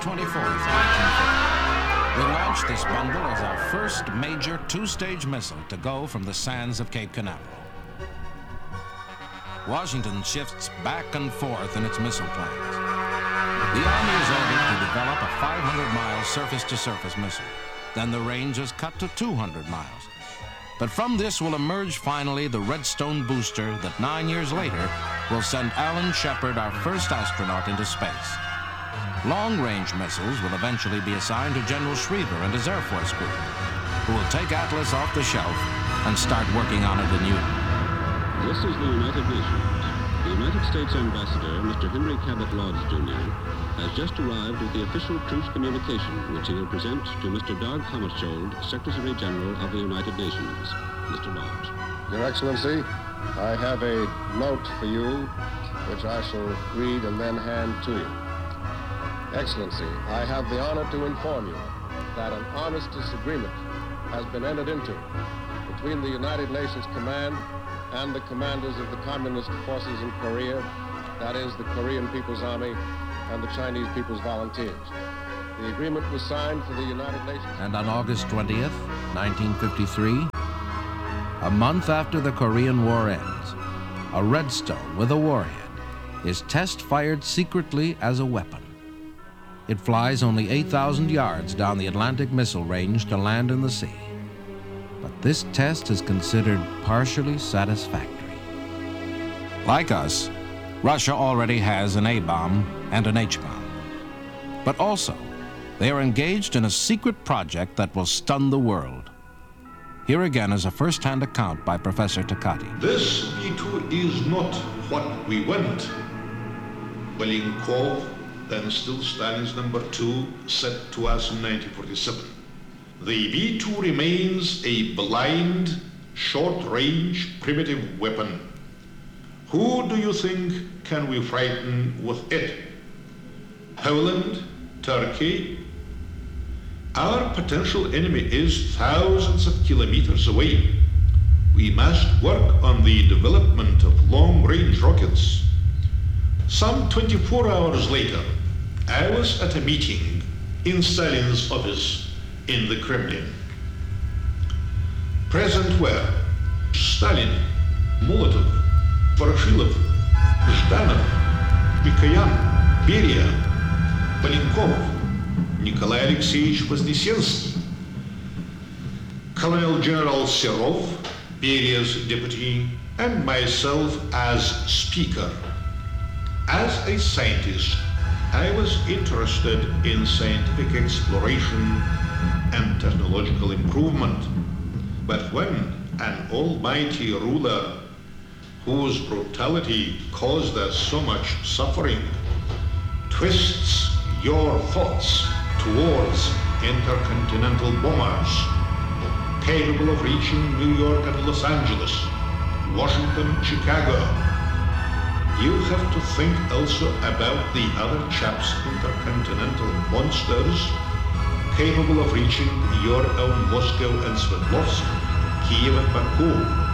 24th, 1950. We launched this bundle as our first major two-stage missile to go from the sands of Cape Canaveral. Washington shifts back and forth in its missile plans. The Army is ordered to develop a 500-mile surface-to-surface missile. Then the range is cut to 200 miles. But from this will emerge finally the Redstone booster that 9 years later will send Alan Shepard, our first astronaut, into space. Long-range missiles will eventually be assigned to General Schriever and his Air Force Group, who will take Atlas off the shelf and start working on it anew. This is the United Nations. The United States Ambassador, Mr. Henry Cabot Lodge, Jr., has just arrived with the official truce communication, which he will present to Mr. Dag Hammarskjöld, Secretary General of the United Nations. Mr. Lodge. Your Excellency, I have a note for you, which I shall read and then hand to you. Excellency, I have the honor to inform you that an armistice agreement has been entered into between the United Nations Command and the commanders of the communist forces in Korea, that is, the Korean People's Army and the Chinese People's Volunteers. The agreement was signed for the United Nations. And on August 20th, 1953, a month after the Korean War ends, a Redstone with a warhead is test-fired secretly as a weapon. It flies only 8,000 yards down the Atlantic missile range to land in the sea. But this test is considered partially satisfactory. Like us, Russia already has an A-bomb and an H-bomb. But also, they are engaged in a secret project that will stun the world. Here again is a first-hand account by Professor Takati. This V2 is not what we want. Malenkov, then still Stalin's number 2, said to us in 1947. The V2 remains a blind, short-range, primitive weapon. Who do you think can we frighten with it? Poland? Turkey? Our potential enemy is thousands of kilometers away. We must work on the development of long-range rockets. Some 24 hours later, I was at a meeting in Stalin's office in the Kremlin. Present were Stalin, Molotov, Voroshilov, Zhdanov, Mikoyan, Beria, Malenkov, Nikolai Alexeyevich Voznесensky, Colonel General Serov, Beria's deputy, and myself as speaker. As a scientist, I was interested in scientific exploration and technological improvement. But when an almighty ruler whose brutality caused us so much suffering twists your thoughts towards intercontinental bombers capable of reaching New York and Los Angeles, Washington, Chicago, you have to think also about the other chaps' intercontinental monsters capable of reaching your own Moscow and Sverdlovsk, Kiev and Baku.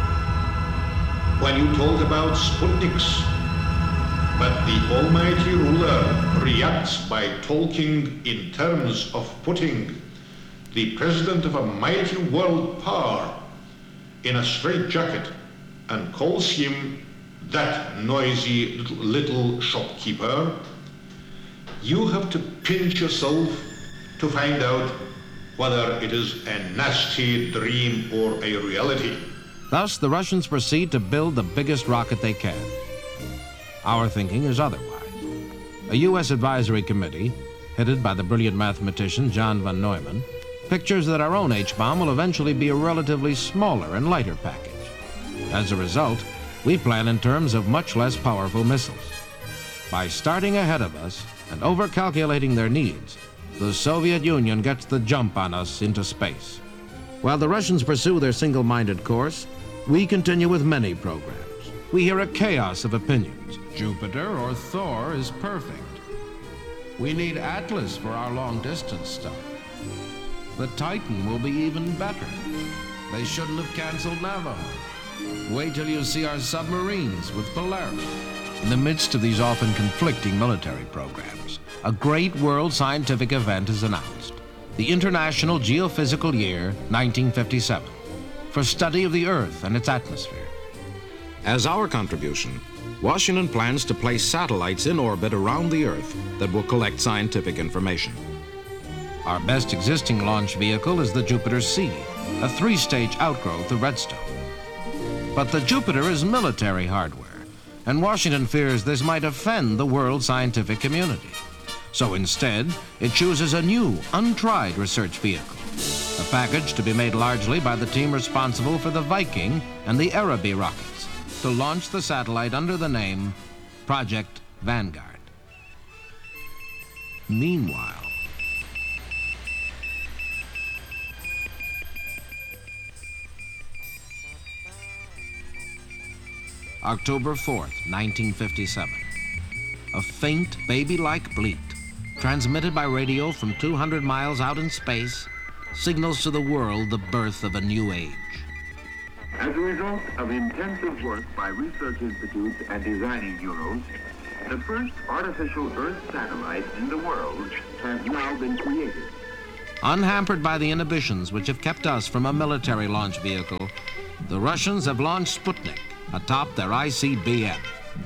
When you talk about Sputniks, but the almighty ruler reacts by talking in terms of putting the president of a mighty world power in a straitjacket and calls him that noisy little shopkeeper, you have to pinch yourself to find out whether it is a nasty dream or a reality. Thus, the Russians proceed to build the biggest rocket they can. Our thinking is otherwise. A U.S. advisory committee, headed by the brilliant mathematician John von Neumann, pictures that our own H-bomb will eventually be a relatively smaller and lighter package. As a result, we plan in terms of much less powerful missiles. By starting ahead of us and over-calculating their needs, the Soviet Union gets the jump on us into space. While the Russians pursue their single-minded course, we continue with many programs. We hear a chaos of opinions. Jupiter or Thor is perfect. We need Atlas for our long-distance stuff. The Titan will be even better. They shouldn't have canceled Navajo. Wait till you see our submarines with Polaris. In the midst of these often conflicting military programs, a great world scientific event is announced, the International Geophysical Year 1957, for study of the Earth and its atmosphere. As our contribution, Washington plans to place satellites in orbit around the Earth that will collect scientific information. Our best existing launch vehicle is the Jupiter-C, a 3-stage outgrowth of Redstone. But the Jupiter is military hardware, and Washington fears this might offend the world scientific community. So instead, it chooses a new, untried research vehicle, a package to be made largely by the team responsible for the Viking and the Araby rockets, to launch the satellite under the name Project Vanguard. Meanwhile, October 4th, 1957. A faint, baby-like bleat, transmitted by radio from 200 miles out in space, signals to the world the birth of a new age. As a result of intensive work by research institutes and designing bureaus, the first artificial Earth satellite in the world has now been created. Unhampered by the inhibitions which have kept us from a military launch vehicle, the Russians have launched Sputnik atop their ICBM.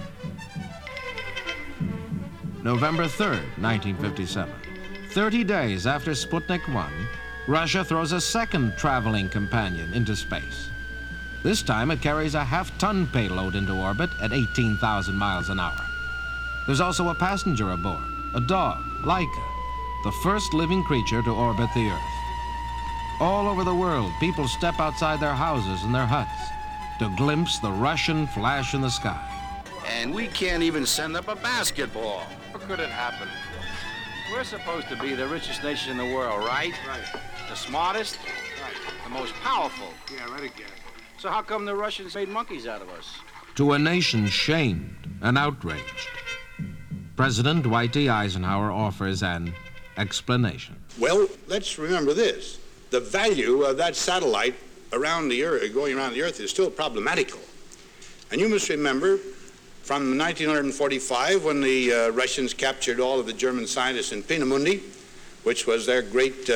November 3rd, 1957. 30 days after Sputnik 1, Russia throws a second traveling companion into space. This time it carries a half-ton payload into orbit at 18,000 miles an hour. There's also a passenger aboard, a dog, Laika, the first living creature to orbit the Earth. All over the world, people step outside their houses and their huts to glimpse the Russian flash in the sky. And we can't even send up a basketball. How could it happen? We're supposed to be the richest nation in the world, right? Right. The smartest? Right. The most powerful. Yeah, right again. So how come the Russians made monkeys out of us? To a nation shamed and outraged, President Dwight D. Eisenhower offers an explanation. Well, let's remember this. The value of that satellite around the Earth, going around the Earth, is still problematical. And you must remember, from 1945, when the Russians captured all of the German scientists in Peenemünde, which was their great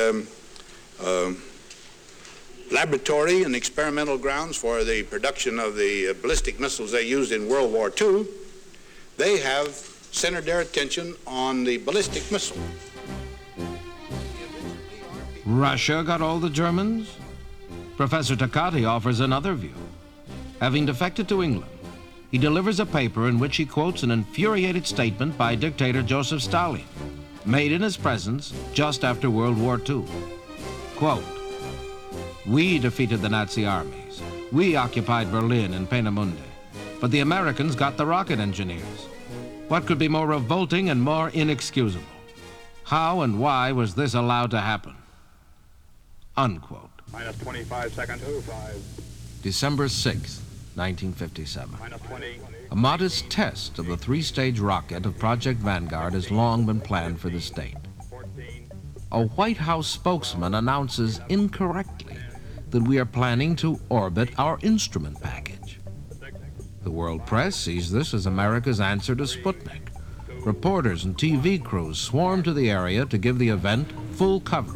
laboratory and experimental grounds for the production of the ballistic missiles they used in World War II, they have centered their attention on the ballistic missile. Russia got all the Germans? Professor Takati offers another view. Having defected to England, he delivers a paper in which he quotes an infuriated statement by dictator Joseph Stalin, made in his presence just after World War II. Quote, "We defeated the Nazi armies. We occupied Berlin and Peenemünde. But the Americans got the rocket engineers. What could be more revolting and more inexcusable? How and why was this allowed to happen?" Unquote. Minus 25 seconds. 05. December 6th, 1957. Minus 20. A modest test of the 3-stage rocket of Project Vanguard has long been planned for this date. 14. A White House spokesman announces incorrectly that we are planning to orbit our instrument package. The world press sees this as America's answer to Sputnik. Reporters and TV crews swarm to the area to give the event full coverage.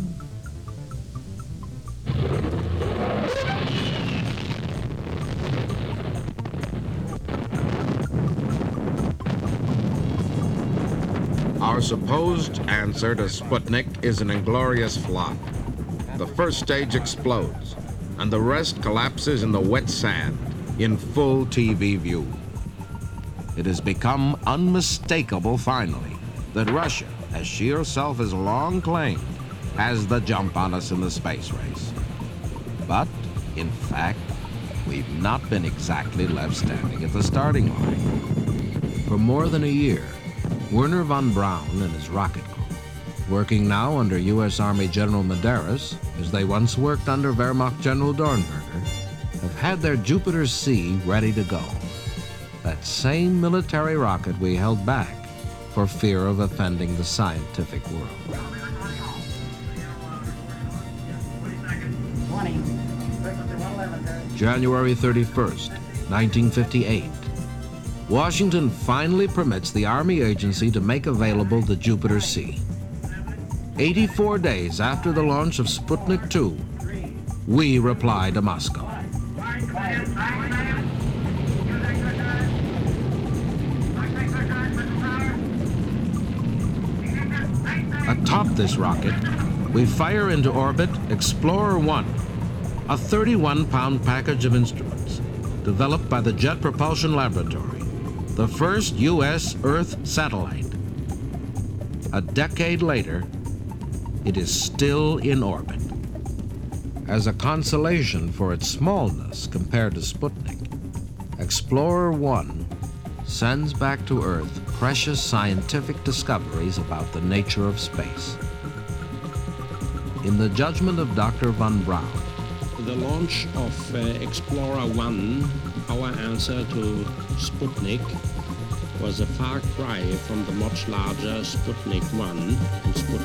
Our supposed answer to Sputnik is an inglorious flop. The first stage explodes, and the rest collapses in the wet sand in full TV view. It has become unmistakable, finally, that Russia, as she herself has long claimed, has the jump on us in the space race. But, in fact, we've not been exactly left standing at the starting line. For more than a year, Wernher von Braun and his rocket crew, working now under U.S. Army General Medeiros, as they once worked under Wehrmacht General Dornberger, have had their Jupiter-C ready to go. That same military rocket we held back for fear of offending the scientific world. 20. January 31st, 1958. Washington finally permits the Army agency to make available the Jupiter-C. 84 days after the launch of Sputnik 2, we reply to Moscow. Atop this rocket, we fire into orbit Explorer 1, a 31-pound package of instruments developed by the Jet Propulsion Laboratory, the first U.S. Earth satellite. A decade later, it is still in orbit. As a consolation for its smallness compared to Sputnik, Explorer 1 sends back to Earth precious scientific discoveries about the nature of space. In the judgment of Dr. von Braun, the launch of Explorer 1, our answer to Sputnik, was a far cry from the much larger Sputnik 1 and Sputnik